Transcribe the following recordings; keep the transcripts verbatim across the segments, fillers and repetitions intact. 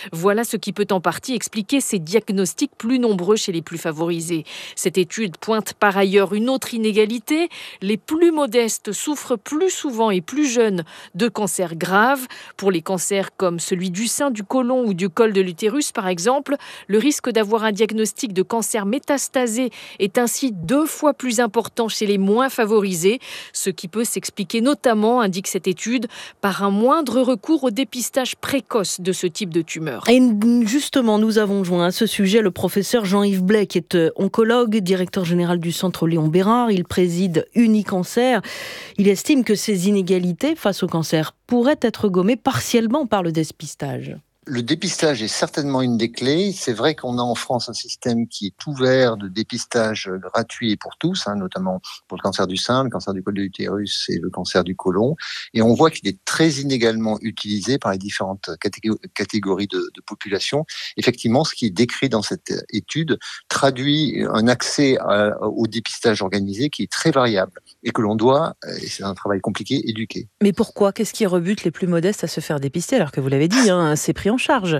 Voilà ce qui peut en partie expliquer ces diagnostics plus nombreux chez les plus favorisés. Cette étude pointe par ailleurs une autre inégalité. Les plus modestes souffrent plus souvent et plus jeunes de cancers graves. Pour les cancers comme celui du sein, du côlon ou du col de l'utérus, par exemple, le risque d'avoir un diagnostic de cancer métastasé est ainsi deux fois plus important chez les moins favorisés, ce qui peut s'expliquer notamment, indique cette étude, par un moindre recours au dépistage précoce de ce type de tumeur. Et justement, nous avons joint à ce sujet le professeur Jean-Yves Blais, qui est oncologue, directeur général du centre Léon Bérard. Il préside Unicancer. Il estime que ces inégalités face au cancer pourraient être gommées partiellement par le dépistage. Le dépistage est certainement une des clés. C'est vrai qu'on a en France un système qui est ouvert de dépistage gratuit et pour tous, hein, notamment pour le cancer du sein, le cancer du col de l'utérus et le cancer du côlon. Et on voit qu'il est très inégalement utilisé par les différentes catégories de, de population. Effectivement, ce qui est décrit dans cette étude traduit un accès à, au dépistage organisé qui est très variable et que l'on doit, et c'est un travail compliqué, éduquer. Mais pourquoi ? Qu'est-ce qui rebute les plus modestes à se faire dépister alors que vous l'avez dit, hein, c'est pris en charge?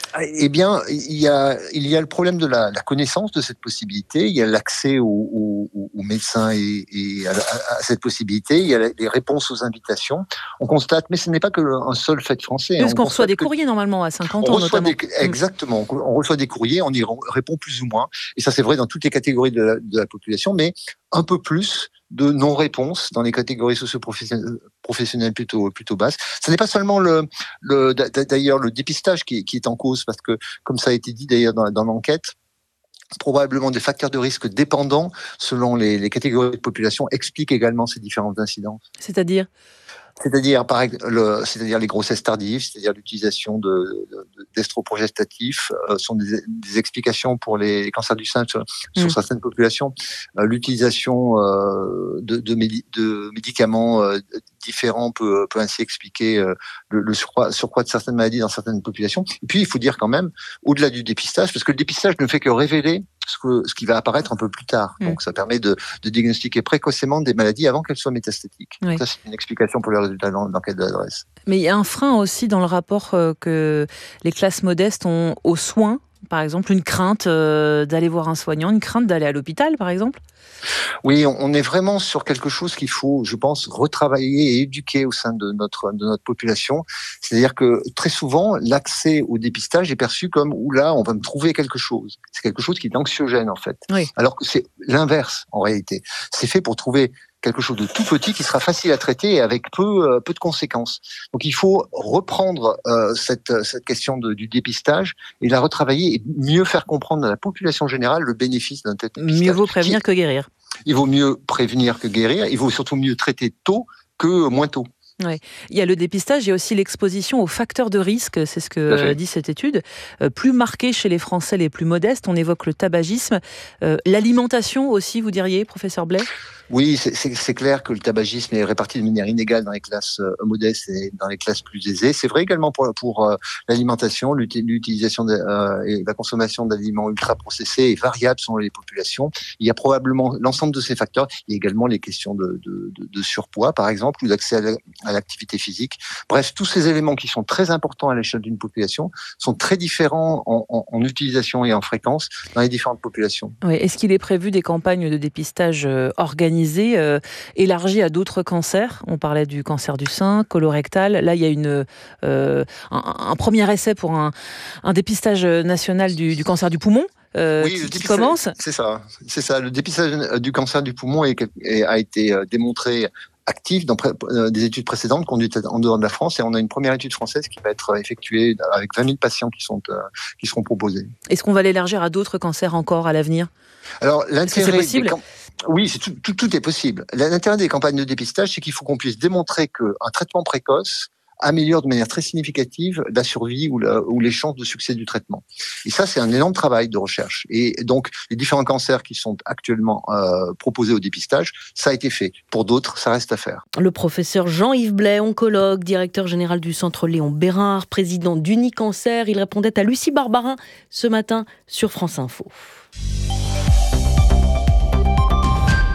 Eh bien, il y a, il y a le problème de la, la connaissance de cette possibilité, il y a l'accès aux, aux, aux médecins et, et à, à cette possibilité, il y a les réponses aux invitations. On constate, mais ce n'est pas qu'un seul fait français. Parce qu'on reçoit des courriers normalement à cinquante ans notamment. Des, exactement, on reçoit des courriers, on y répond plus ou moins, et ça c'est vrai dans toutes les catégories de la, de la population, mais un peu plus de non-réponse dans les catégories socio-professionnelles plutôt plutôt basses. Ce n'est pas seulement le, le d'ailleurs le dépistage qui, qui est en cause, parce que comme ça a été dit d'ailleurs dans, dans l'enquête, probablement des facteurs de risque dépendants selon les, les catégories de population expliquent également ces différentes incidences. C'est-à-dire C'est-à-dire, par le, c'est-à-dire les grossesses tardives, c'est-à-dire l'utilisation de, de, d'estroprogestatifs, euh, sont des, des explications pour les cancers du sein sur, mmh. sur certaines populations. Euh, l'utilisation euh, de, de, médi- de médicaments euh, différents peut, peut ainsi expliquer euh, le, le surcroît, surcroît de certaines maladies dans certaines populations. Et puis, il faut dire quand même, au-delà du dépistage, parce que le dépistage ne fait que révéler ce, que, ce qui va apparaître un peu plus tard. Mmh. Donc, ça permet de, de diagnostiquer précocement des maladies avant qu'elles soient métastatiques. Oui. Ça, c'est une explication pour les résultats de l'enquête de l'adresse. Mais il y a un frein aussi dans le rapport euh, que les classes modestes ont aux soins. Par exemple, une crainte euh, d'aller voir un soignant, une crainte d'aller à l'hôpital, par exemple ? Oui, on est vraiment sur quelque chose qu'il faut, je pense, retravailler et éduquer au sein de notre de notre population. C'est-à-dire que très souvent, l'accès au dépistage est perçu comme « oula, on va me trouver quelque chose ». C'est quelque chose qui est anxiogène, en fait. Oui. Alors que c'est l'inverse, en réalité. C'est fait pour trouver quelque chose de tout petit qui sera facile à traiter et avec peu euh, peu de conséquences. Donc il faut reprendre euh, cette cette question de, du dépistage et la retravailler et mieux faire comprendre à la population générale le bénéfice d'un tel dépistage. Mieux vaut prévenir qui, que guérir. Il vaut mieux prévenir que guérir. Il vaut surtout mieux traiter tôt que moins tôt. Ouais. Il y a le dépistage, il y a aussi l'exposition aux facteurs de risque, c'est ce que dit cette étude. Euh, plus marqué chez les Français les plus modestes, on évoque le tabagisme. Euh, l'alimentation aussi, vous diriez, professeur Blais ? Oui, c'est, c'est, c'est clair que le tabagisme est réparti de manière inégale dans les classes euh, modestes et dans les classes plus aisées. C'est vrai également pour, pour euh, l'alimentation, l'utilisation de, euh, et la consommation d'aliments ultra-processés est variable selon les populations. Il y a probablement l'ensemble de ces facteurs. Il y a également les questions de, de, de, de surpoids, par exemple, ou d'accès à, la, à l'activité physique. Bref, tous ces éléments qui sont très importants à l'échelle d'une population sont très différents en, en, en utilisation et en fréquence dans les différentes populations. Oui. Est-ce qu'il est prévu des campagnes de dépistage euh, organisées Euh, élargi à d'autres cancers? On parlait du cancer du sein, colorectal. Là, il y a une, euh, un, un premier essai pour un, un dépistage national du, du cancer du poumon. Euh, oui, qui, le qui commence. C'est ça, c'est ça. Le dépistage du cancer du poumon est, est, a été démontré actif dans pré- des études précédentes conduites en dehors de la France, et on a une première étude française qui va être effectuée avec vingt mille patients qui sont euh, qui seront proposés. Est-ce qu'on va l'élargir à d'autres cancers encore à l'avenir? Alors l'intérêt, Est-ce que c'est possible? Camp- oui, c'est tout, tout, tout est possible. L'intérêt des campagnes de dépistage, c'est qu'il faut qu'on puisse démontrer qu'un traitement précoce améliore de manière très significative la survie ou, la, ou les chances de succès du traitement. Et ça, c'est un énorme travail de recherche. Et donc, les différents cancers qui sont actuellement euh, proposés au dépistage, ça a été fait. Pour d'autres, ça reste à faire. Le professeur Jean-Yves Blais, oncologue, directeur général du centre Léon Bérard, président d'Unicancer, il répondait à Lucie Barbarin ce matin sur France Info.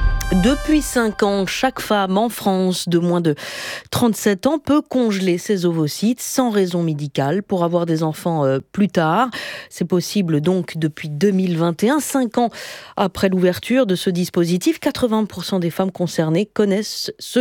Depuis cinq ans, chaque femme en France de moins de trente-sept ans peut congeler ses ovocytes sans raison médicale pour avoir des enfants euh, plus tard. C'est possible donc depuis deux mille vingt et un, cinq ans après l'ouverture de ce dispositif. quatre-vingts pour cent des femmes concernées connaissent ce